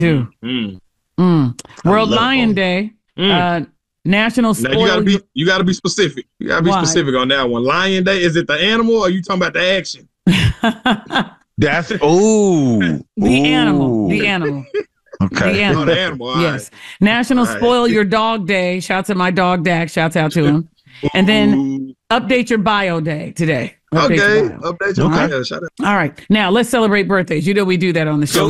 Too. World Lion Day. National Spoil. Now you gotta be specific. You gotta be specific on that one. Lion Day. Is it the animal or are you talking about the action? That's the animal. The animal. Okay. The animal. Oh, the animal. Yes. National Spoil Your Dog Day. Shouts at my dog Dak. Shouts out to him. And then Update Your Bio Day today. Update your bio. Shout out. All right. Now let's celebrate birthdays. You know we do that on the show.